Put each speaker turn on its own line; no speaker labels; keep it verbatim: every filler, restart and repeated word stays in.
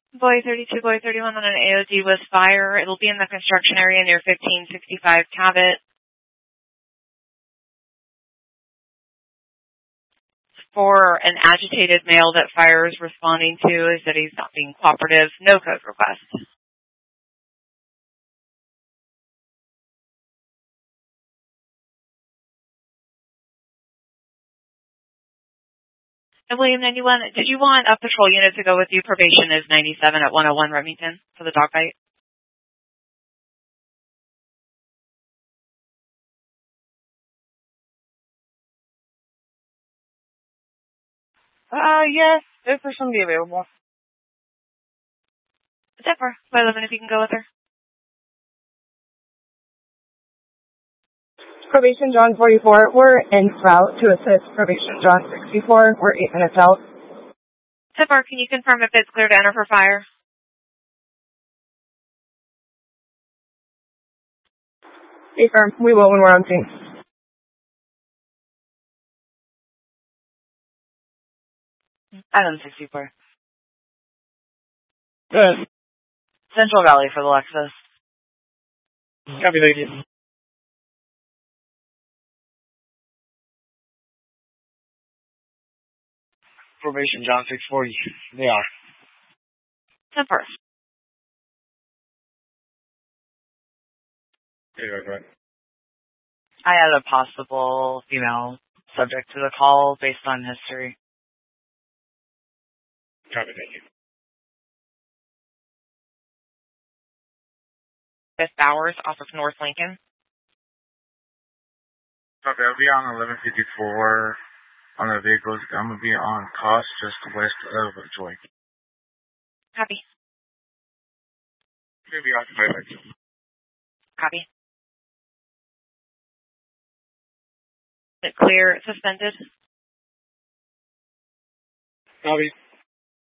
Boy thirty-two, Boy thirty-one on an A O D with fire. It'll be in the construction area near fifteen sixty-five Cabot. For an agitated male that fire is responding to is that he's not being cooperative. No code request. And William ninety-one, did you want a patrol unit to go with you? Probation is ninety-seven at one oh one Remington for the dog bite.
Uh, yes, if there's somebody available.
Zephyr, by eleven if you can go with her.
Probation John forty-four, we're en route to assist Probation John sixty-four. We're eight minutes out.
Zephyr, can you confirm if it's clear to enter for fire?
Affirm, we will when we're on scene.
Item sixty-four.
Good.
Central Valley for the Lexus.
Copy, thank you. Probation John six forty. They are.
Zephyr.
Yeah, right.
I had a possible female subject to the call based on history.
Copy, thank you.
Miss Bowers off of North Lincoln.
Okay, I'll be on eleven fifty-four on the vehicles. I'm going to be on cost just west of Joy.
Copy.
Going to be occupied by two.
Copy. Clear, suspended.
Copy.